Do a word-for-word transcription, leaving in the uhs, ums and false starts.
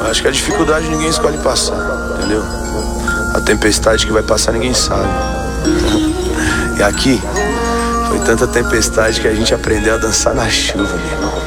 acho que a dificuldade ninguém escolhe passar, entendeu? A tempestade que vai passar ninguém sabe. E aqui foi tanta tempestade que a gente aprendeu a dançar na chuva, meu irmão.